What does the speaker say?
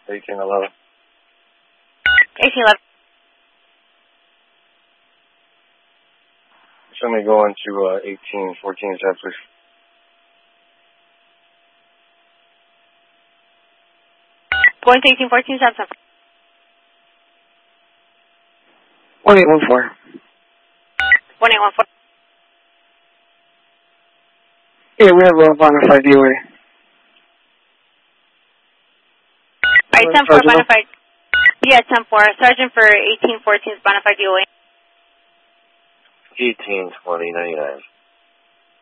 1811. 1811. Somebody go on to 1814, is that please? Going to 1814, Samsung. 1814. 1814. Yeah, we have a bona fide DOA. Alright, 10-4, bona fide. Yeah, 10-4. Sergeant for 1814's bona fide DOA. 1820, 99.